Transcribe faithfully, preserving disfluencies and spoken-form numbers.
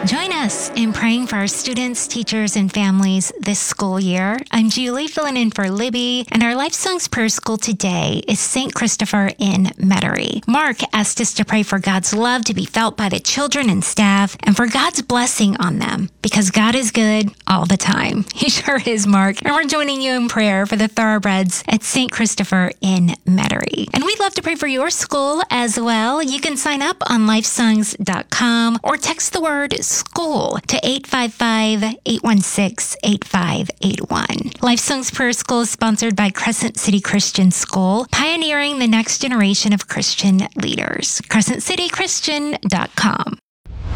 Join us in praying for our students, teachers, and families this school year. I'm Julie, filling in for Libby, and our Life Songs Prayer School today is Saint Christopher in Metairie. Mark asked us to pray for God's love to be felt by the children and staff, and for God's blessing on them, because God is good all the time. He sure is, Mark. And we're joining you in prayer for the Thoroughbreds at Saint Christopher in Metairie. And we'd love to pray for your school as well. You can sign up on life songs dot com or text the word school to eight five five, eight one six, eight five eight one. Life Songs Prayer School is sponsored by Crescent City Christian School, pioneering the next generation of Christian leaders. crescent city christian dot com.